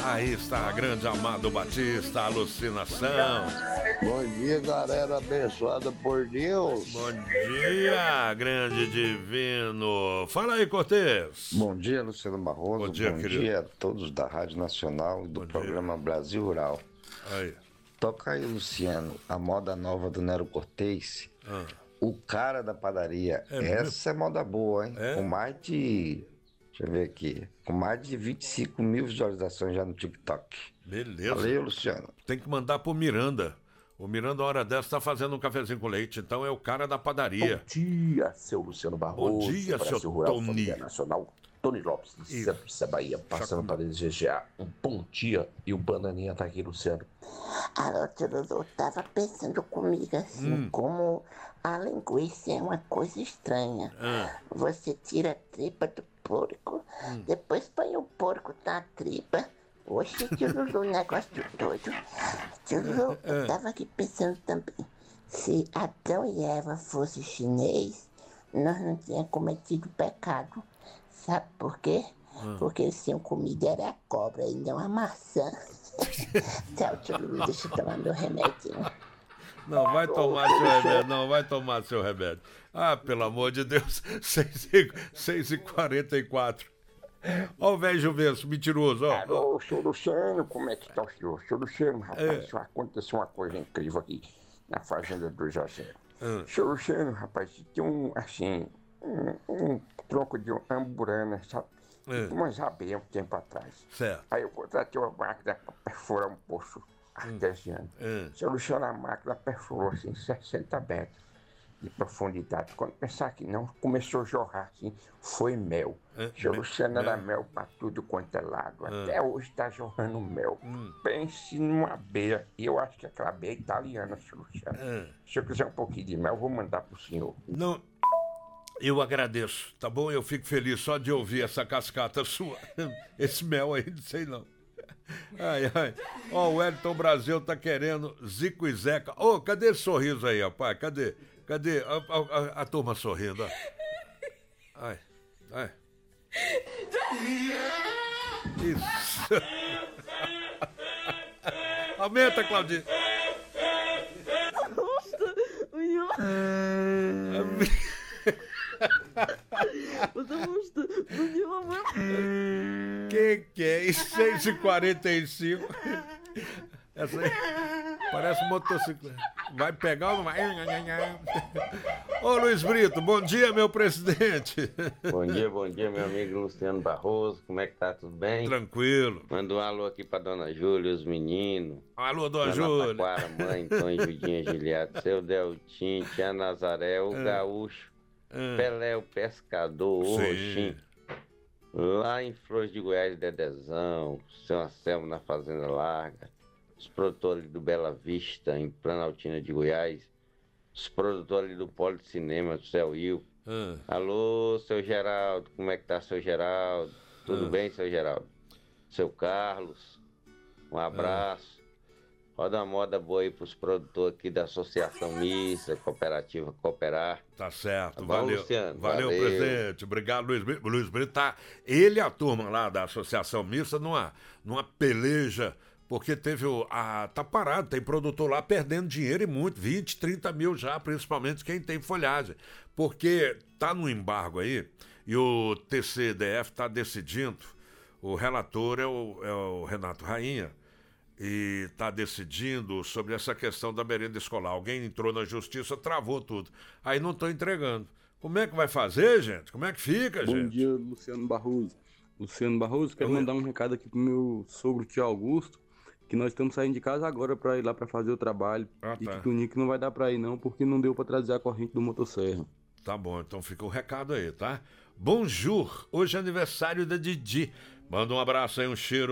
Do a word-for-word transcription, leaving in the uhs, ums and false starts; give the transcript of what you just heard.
Aí está a grande Amado Batista, alucinação. Bom dia, galera abençoada por Deus. Bom dia, grande divino. Fala aí, Cortez. Bom dia, Luciano Barroso. Bom dia, Bom querido. dia a todos da Rádio Nacional e do Bom programa dia. Brasil Rural. Aí. Toca aí, Luciano, a moda nova do Nero Cortez. Ah. O cara da padaria. É Essa mesmo? é moda boa, hein? É? Com mais de... Deixa eu ver aqui. Com mais de vinte e cinco mil visualizações já no TikTok. Beleza. Valeu, Luciano. Tem que mandar pro Miranda. O Miranda, uma hora dessa, tá fazendo um cafezinho com leite. Então é o cara da padaria. Bom dia, seu Luciano Barroso. Bom dia, Brasil seu Rural, Tony. Família Nacional. Tony Lopes, de Isso. Centro Bahia, passando Chaco- para desejar um bom dia. E o Bananinha tá aqui, Luciano. Alô, Turuzu, eu tava pensando comigo assim, como a linguiça é uma coisa estranha. Ah. Você tira a tripa do porco, depois põe o porco na tripa. Oxe, Turuzu, um negócio doido. Turuzu, eu tava aqui pensando também, se Adão e Eva fossem chinês, nós não tínhamos cometido pecado. Sabe por quê? Porque eles tinham comido era a cobra e não a maçã. Tchau, Turuzu, deixa eu tomar meu remedinho. Não, vai tomar seu remédio, não, vai tomar seu remédio. Ah, pelo amor de Deus, seis e quarenta e quatro. Ó o velho Juvencio, mentiroso, ó. Alô, senhor Luciano, como é que tá o senhor? Senhor Luciano, rapaz, É. aconteceu uma coisa incrível aqui na fazenda do José. Hum. Senhor Luciano, rapaz, tem um, assim, um, um tronco de amburana, sabe? É. Umas abelhas um tempo atrás. Certo. Aí eu contratei uma máquina para perfurar um poço artesiano. Hum. Senhor Luciano, a máquina perfurou, assim, sessenta metros de profundidade. Quando pensar que não, começou a jorrar, assim, foi mel. É, Senhor me- Luciano, era mel. mel para tudo quanto é lado. Ah. Até hoje está jorrando mel. Hum. Pense numa abelha. E eu acho que aquela abelha é italiana, senhor Luciano. Ah. Se eu quiser um pouquinho de mel, eu vou mandar pro senhor. Não, eu agradeço, tá bom? Eu fico feliz só de ouvir essa cascata sua. Esse mel aí, não sei não. Ai, ai. Ó, o Wellington Brasil tá querendo Zico e Zeca. Ô, cadê esse sorriso aí, rapaz? Cadê? Cadê a, a- a- a turma sorrindo? Ó. Ai, ai. Isso. Aumenta, Claudinho. Que que é isso? seis e quarenta e cinco. Essa aí parece motocicleta. Vai pegar ou não vai? Ô Luiz Brito, bom dia, meu presidente. Bom dia, bom dia, meu amigo Luciano Barroso. Como é que tá? Tudo bem? Tranquilo. Manda um alô aqui pra Dona Júlia, os meninos. Alô, dona Dona Júlia. Taquara, mãe, Tom e Judinha Giliato, seu Deltim, tia Nazaré, o Gaúcho, Ah, Pelé, o Pescador, o sim. Roxim. Lá em Flores de Goiás, Dedezão, seu Anselmo na Fazenda Larga, os produtores do Bela Vista, em Planaltina de Goiás, os produtores do Polo de Cinema, do Céu Rio. ah. Alô, seu Geraldo, como é que tá, seu Geraldo? Tudo Ah. bem, seu Geraldo? Seu Carlos, um abraço. Roda uma moda boa aí pros produtores aqui da Associação Missa, Cooperativa Cooperar. Tá certo, Tá bom, valeu. Luciano? Valeu, Valeu. presidente. Obrigado, Luiz Brito. Luiz Brito tá. Ele e a turma lá da Associação Mista numa, numa peleja, porque teve o. A, tá parado, tem produtor lá perdendo dinheiro e muito, vinte, trinta mil já, principalmente quem tem folhagem. Porque tá no embargo aí e o T C D F tá decidindo. O relator é o, é o Renato Rainha. E está decidindo sobre essa questão da merenda escolar. Alguém entrou na justiça, travou tudo. Aí não estão entregando. Como é que vai fazer, gente? Como é que fica, Bom gente? dia, Luciano Barroso. Luciano Barroso, quero Oi. mandar um recado aqui pro meu sogro tio Augusto, que nós estamos saindo de casa agora para ir lá para fazer o trabalho. Ah, E tá. que Tunique não vai dar para ir não, porque não deu para trazer a corrente do motosserra. Tá bom, então fica o recado aí, tá? Bonjour! Hoje é aniversário da Didi. Manda um abraço aí, um cheiro.